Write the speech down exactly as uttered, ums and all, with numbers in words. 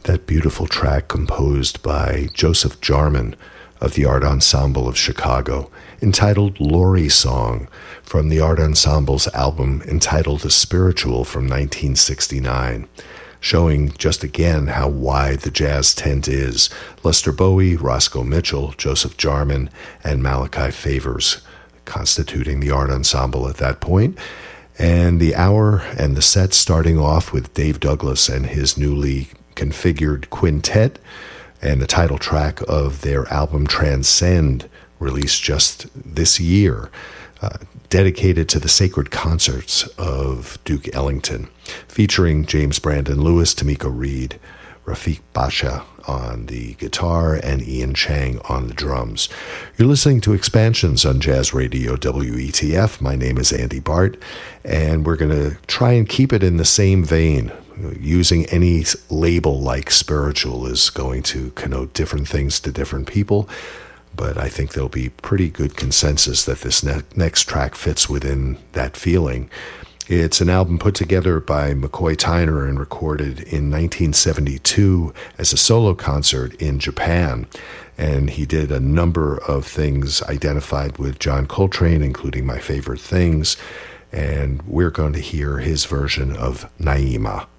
That beautiful track composed by Joseph Jarman of the Art Ensemble of Chicago, entitled Lori Song, from the Art Ensemble's album entitled A Spiritual from nineteen sixty-nine, showing just again how wide the jazz tent is. Lester Bowie, Roscoe Mitchell, Joseph Jarman, and Malachi Favors constituting the Art Ensemble at that point. And the hour and the set starting off with Dave Douglas and his newly configured quintet, and the title track of their album Transcend, released just this year, uh, dedicated to the sacred concerts of Duke Ellington, featuring James Brandon Lewis, Tamika Reed, Rafiq Basha on the guitar, and Ian Chang on the drums. You're listening to Expansions on Jazz Radio W E T F. My name is Andy Bart, and we're going to try and keep it in the same vein. Using any label like spiritual is going to connote different things to different people, but I think there'll be pretty good consensus that this ne- next track fits within that feeling. It's an album put together by McCoy Tyner and recorded in nineteen seventy-two as a solo concert in Japan. And he did a number of things identified with John Coltrane, including My Favorite Things. And we're going to hear his version of Naima.